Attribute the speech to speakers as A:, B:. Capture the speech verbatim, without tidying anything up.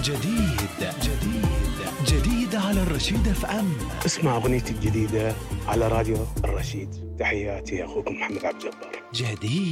A: جديد جديد جديد على الرشيد اف ام.
B: اسمع أغنيتي الجديدة على راديو الرشيد. تحياتي أخوكم محمد عبد الجبار.
A: جديد.